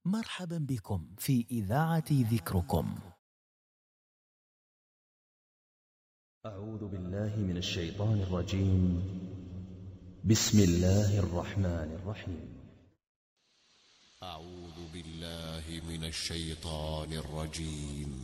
مرحبا بكم في إذاعة ذكركم. أعوذ بالله من الشيطان الرجيم. بسم الله الرحمن الرحيم. أعوذ بالله من الشيطان الرجيم.